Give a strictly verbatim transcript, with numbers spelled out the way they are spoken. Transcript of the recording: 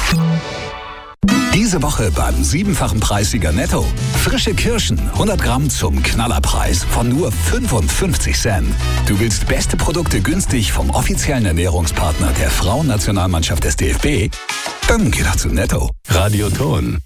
Diese Woche beim siebenfachen Preissieger Netto. Frische Kirschen, hundert Gramm zum Knallerpreis von nur fünfundfünfzig Cent. Du willst beste Produkte günstig vom offiziellen Ernährungspartner der Frauennationalmannschaft des D F B? Dann geh doch zu Netto. Radioton.